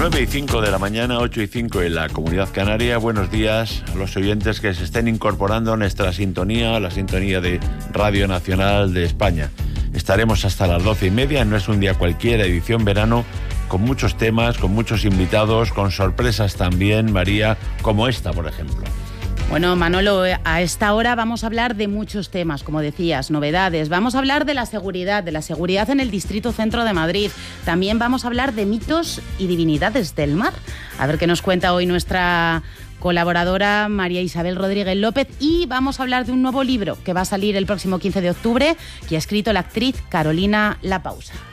9:05 de la mañana, 8:05 en la Comunidad Canaria. Buenos días a los oyentes que se estén incorporando a nuestra sintonía, a la sintonía de Radio Nacional de España. Estaremos hasta las 12:30, no es un día cualquiera, edición verano, con muchos temas, con muchos invitados, con sorpresas también, María, como esta, por ejemplo. Bueno, Manolo, a esta hora vamos a hablar de muchos temas, como decías, novedades. Vamos a hablar de la seguridad en el Distrito Centro de Madrid. También vamos a hablar de mitos y divinidades del mar. A ver qué nos cuenta hoy nuestra colaboradora María Isabel Rodríguez López. Y vamos a hablar de un nuevo libro que va a salir el próximo 15 de octubre, que ha escrito la actriz Carolina Lapausa.